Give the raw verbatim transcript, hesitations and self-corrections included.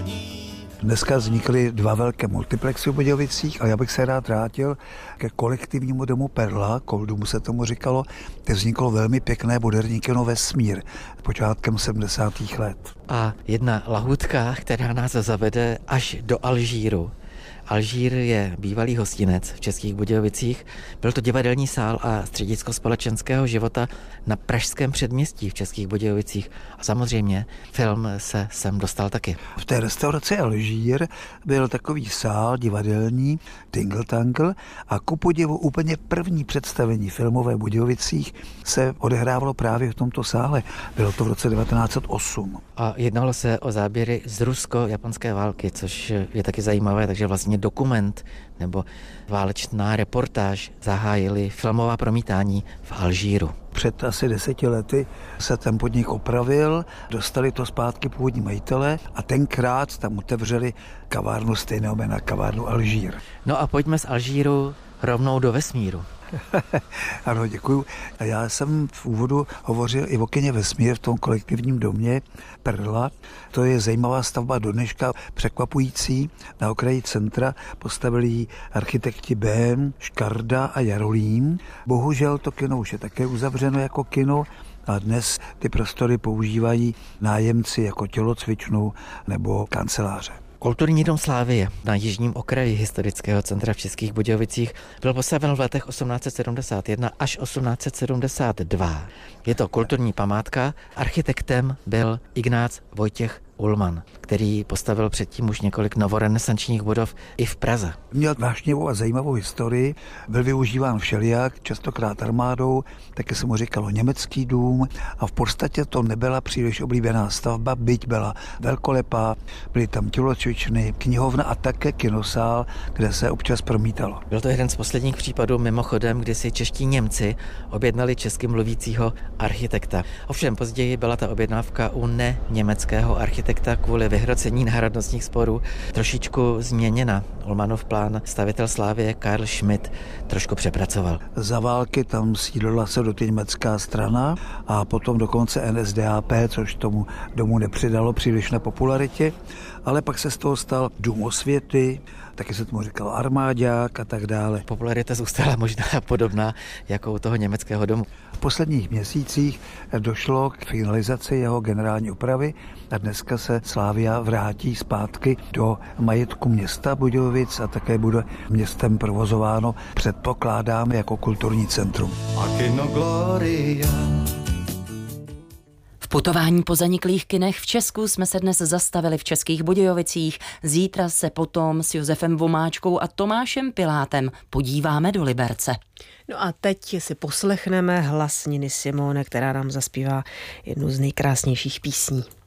Dneska vznikly dva velké multiplexy v Budějovicích a já bych se rád vrátil ke kolektivnímu domu Perla, Koldumu se tomu říkalo, kde vzniklo velmi pěkné moderní kino Vesmír počátkem sedmdesátých let. A jedna lahůdka, která nás zavede až do Alžíru. Alžír je bývalý hostinec v Českých Budějovicích. Byl to divadelní sál a středisko společenského života na pražském předměstí v Českých Budějovicích. A samozřejmě film se sem dostal taky. V té restauraci Alžír byl takový sál divadelní, Tingle Tangle, a ku podivu úplně první představení filmové v Budějovicích se odehrávalo právě v tomto sále. Bylo to v roce devatenáct set osm. A jednalo se o záběry z rusko-japonské války, což je taky zajímavé, takže vlastně dokument nebo válečná reportáž zahájili filmová promítání v Alžíru. Před asi deseti lety se ten podnik opravil, dostali to zpátky původní majitele a tenkrát tam otevřeli kavárnu stejného jména, kavárnu Alžír. No a pojďme z Alžíru rovnou do vesmíru. Ano, děkuju. A já jsem v úvodu hovořil i o kině Vesmír v tom kolektivním domě Perla. To je zajímavá stavba do dneška, překvapující. Na okraji centra postavili ji architekti Bém, Škarda a Jarolím. Bohužel to kino už je také uzavřeno jako kino a dnes ty prostory používají nájemci jako tělocvičnu nebo kanceláře. Kulturní dom Slávie na jižním okraji historického centra v Českých Budějovicích byl postaven v letech osmnáct set sedmdesát jedna až osmnáct set sedmdesát dva. Je to kulturní památka, architektem byl Ignác Vojtěch Ullmann, který postavil předtím už několik novorenesančních budov i v Praze. Měl vášnivou a zajímavou historii, byl využíván všelijak, častokrát armádou, také se mu říkalo německý dům a v podstatě to nebyla příliš oblíbená stavba, byť byla velkolepá, byly tam tělocvičny, knihovna a také kinosál, kde se občas promítalo. Byl to jeden z posledních případů mimochodem, kdy si čeští Němci objednali česky mluvícího architekta. Ovšem později byla ta objednávka u neněmeckého architekta kvůli vyhrocení národnostních sporů trošičku změněna. Ullmannův plán stavitel Slávie Karl Schmidt trošku přepracoval. Za války tam sídlila se do té německá strana a potom dokonce N S D A P, což tomu domu nepřidalo příliš na popularitě, ale pak se z toho stal Dům osvěty, taky se tomu říkal armáďák a tak dále. Popularita zůstala možná podobná jako u toho německého domu. V posledních měsících došlo k finalizaci jeho generální opravy a dneska se Slavia vrátí zpátky do majetku města Budějovic a také bude městem provozováno, předpokládáme, jako kulturní centrum. V putování po zaniklých kinech v Česku jsme se dnes zastavili v Českých Budějovicích. Zítra se potom s Josefem Vomáčkou a Tomášem Pilátem podíváme do Liberce. No a teď si poslechneme hlas Niny Simone, která nám zaspívá jednu z nejkrásnějších písní.